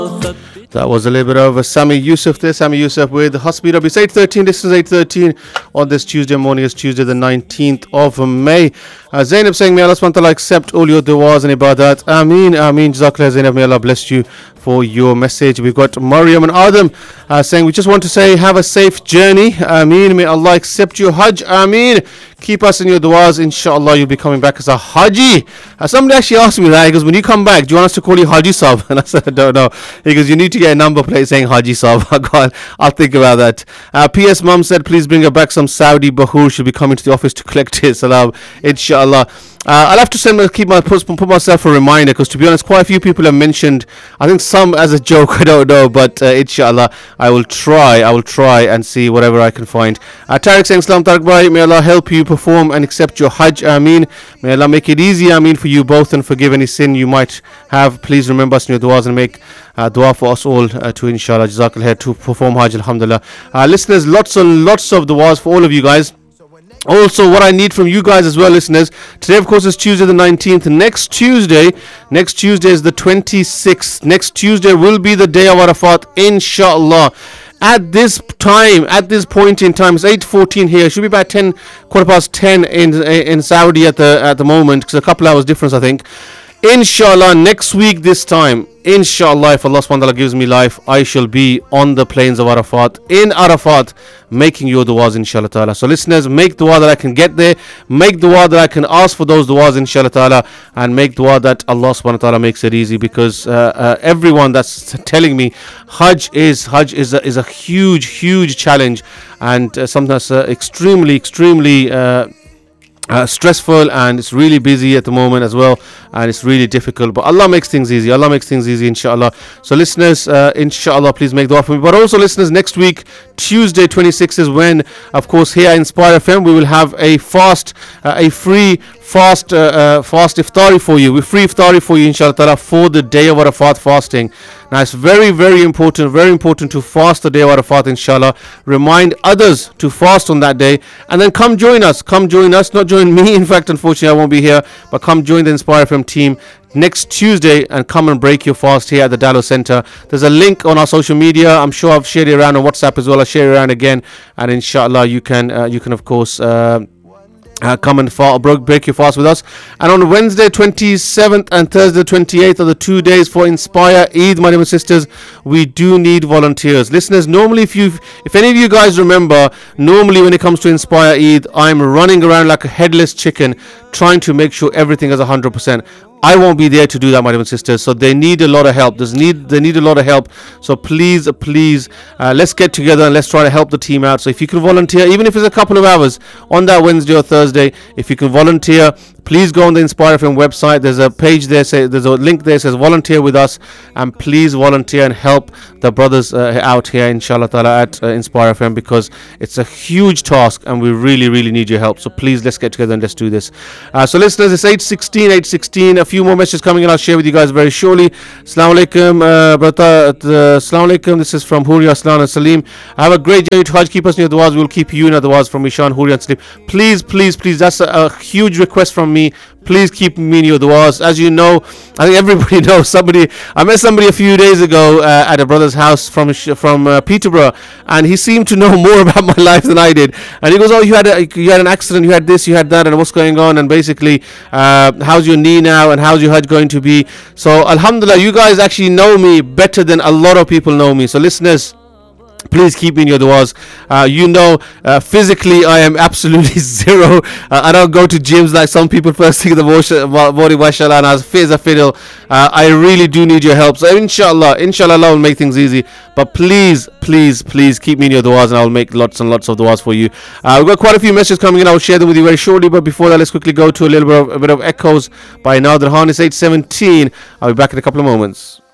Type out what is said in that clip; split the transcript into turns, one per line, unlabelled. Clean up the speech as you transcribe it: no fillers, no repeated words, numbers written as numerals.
That was a little bit of Sami Yusuf there. Sami Yusuf with Hasbi Rabbi. It's 8:13. This is 8:13 on this Tuesday morning. It's Tuesday the 19th of May. Zainab saying, may Allah SWT accept all your du'as and ibadat. Ameen, ameen. Jazakallah Zainab. May Allah bless you for your message. We've got Maryam and Adam saying, we just want to say, have a safe journey. Ameen. May Allah accept your Hajj. Ameen. Keep us in your du'as. Inshallah, you'll be coming back as a Haji. Somebody actually asked me that. He goes, when you come back, do you want us to call you Haji Sahib? And I said, I don't know. He goes, you need to get a number plate saying Haji Sahib. I'll think about that. P.S. Mum said, please bring her back some Saudi bahur. She'll be coming to the office to collect his salam. Inshallah. I'll have to put myself a reminder, because to be honest, quite a few people have mentioned, I think some as a joke, I don't know, but inshallah I will try and see whatever I can find. Tariq saying, Salam Tariq Bhai, may Allah help you perform and accept your Hajj. Ameen. May Allah make it easy. Ameen for you both, and forgive any sin you might have. Please remember us in your du'as and make dua for us all to inshallah Jazakallah to perform Hajj. Alhamdulillah. Listeners, lots and lots of du'as for all of you guys. Also, what I need from you guys as well, listeners, today of course is Tuesday the 19th. Next Tuesday is the 26th. Next Tuesday will be the day of Arafat, inshallah. At this point in time, it's 8:14 here. It should be about 10:15 in Saudi at the moment, because a couple hours difference, I think. Inshallah, next week this time, inshallah, if Allah subhanahu wa ta'ala gives me life, I shall be on the plains of Arafat, in Arafat, making your du'as, inshallah ta'ala. So listeners, make dua that I can get there, make dua that I can ask for those du'as, inshallah ta'ala, and make dua that Allah subhanahu wa ta'ala makes it easy, because everyone that's telling me Hajj is a huge challenge, and something that's extremely stressful, and it's really busy at the moment as well, and it's really difficult, but Allah makes things easy. Inshallah. So listeners, inshallah, please make dua for me. But also listeners, next week Tuesday 26 is when, of course, here at Inspire FM we will have a free iftari for you. We're free iftari for you, inshallah ta'ala, for the day of Arafat fasting. Now it's very important to fast the day of Arafat, inshallah. Remind others to fast on that day, and then come join us, not join me, in fact, unfortunately I won't be here, but come join the Inspire FM team next Tuesday and come and break your fast here at the Dallow Center. There's a link on our social media. I'm sure I've shared it around on WhatsApp as well. I'll share it around again, and inshallah you can of course come and break your fast with us. And on Wednesday 27th and Thursday 28th are the 2 days for Inspire Eid, my dear sisters. We do need volunteers. Listeners, normally if any of you guys remember, normally when it comes to Inspire Eid, I'm running around like a headless chicken trying to make sure everything is 100%. I won't be there to do that, my dear sisters. So they need a lot of help. They need a lot of help. So please, let's get together and let's try to help the team out. So if you can volunteer, even if it's a couple of hours on that Wednesday or Thursday, if you can volunteer, please go on the Inspire FM website. There's a page there, there's a link there that says volunteer with us, and please volunteer and help the brothers out here, inshallah ta'ala, at Inspire FM, because it's a huge task and we really need your help. So please, let's get together and let's do this. So listeners, it's 8:16. A few more messages coming in. I'll share with you guys very shortly. Assalamu alaikum, brother. Assalamu alaikum. This is from Huria, Aslan and Salim. Have a great journey to Hajj. Keep us in your du'as. We'll keep you in our du'as, from Ishan, Huria and Salim. Please. That's a huge request from me. Please keep me in your du'as. As you know, I think everybody knows, I met somebody a few days ago at a brother's house from Peterborough, and he seemed to know more about my life than I did. And he goes, oh, you had an accident, you had this, you had that, and what's going on, and basically how's your knee now, and how's your Hajj going to be? So alhamdulillah, you guys actually know me better than a lot of people know me. So listeners, please keep me in your du'as. Physically I am absolutely zero. I don't go to gyms like some people first thing in the morning, mashallah, and as fit as a fiddle. I really do need your help. So inshallah Allah will make things easy. But please keep me in your du'as, and I will make lots and lots of du'as for you. We've got quite a few messages coming in. I will share them with you very shortly. But before that, let's quickly go to a bit of Echoes by Nader Khan. It's 8:17. I'll be back in a couple of moments.